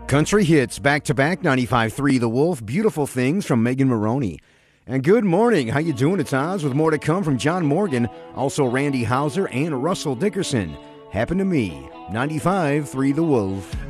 Country hits back-to-back, 95.3 The Wolf, Beautiful Things from Megan Maroney. And good morning. How you doing? It's Oz with more to come from John Morgan, also Randy Houser and Russell Dickerson. Happened to me, 95.3 The Wolf.